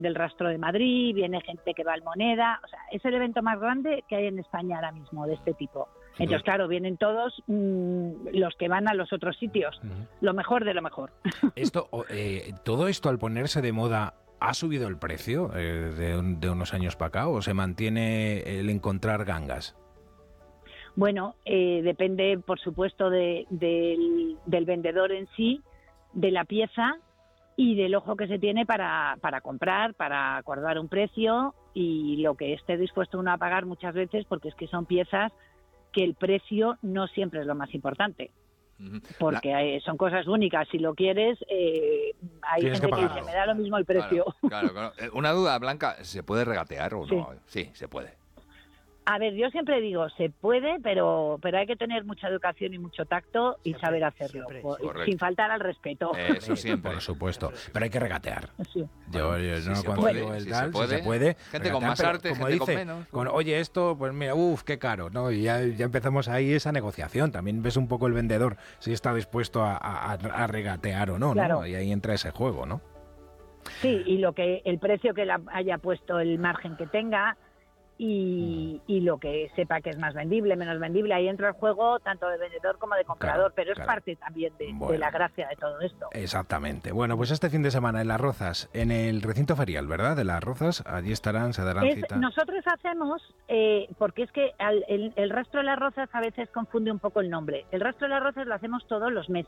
del Rastro de Madrid, viene gente que va al Moneda, o sea, es el evento más grande que hay en España ahora mismo de este tipo. Entonces, claro, vienen todos los que van a los otros sitios, lo mejor de lo mejor. Todo esto al ponerse de moda, ¿ha subido el precio de unos años para acá o se mantiene el encontrar gangas? Bueno, depende, por supuesto, del vendedor en sí, de la pieza y del ojo que se tiene para comprar, para acordar un precio y lo que esté dispuesto uno a pagar muchas veces, porque es que son piezas que el precio no siempre es lo más importante. Porque son cosas únicas. Si lo quieres, hay gente que dice, me da lo mismo el precio. Claro. Una duda, Blanca, ¿se puede regatear o no? Sí, se puede. A ver, yo siempre digo, se puede, pero hay que tener mucha educación y mucho tacto y saber hacerlo, sin faltar al respeto. Eso siempre. Por supuesto, pero hay que regatear. Sí. Yo no se cuando puede, digo el si tal, se puede. si se puede. Gente regatear, con más arte, como gente dice, con menos. Oye, esto, pues mira, qué caro, ¿no? Y ya empezamos ahí esa negociación. También ves un poco el vendedor si está dispuesto a regatear o no, claro. ¿no? Y ahí entra ese juego, ¿no? Sí, y el precio que haya puesto, el margen que tenga. Y lo que sepa que es más vendible, menos vendible, ahí entra el juego tanto de vendedor como de comprador, pero es parte también de la gracia de todo esto. Exactamente. Bueno, pues este fin de semana en Las Rozas, en el recinto ferial, ¿verdad? De Las Rozas, allí se darán cita. Nosotros hacemos, porque es que el Rastro de Las Rozas a veces confunde un poco el nombre. El Rastro de Las Rozas lo hacemos todos los meses.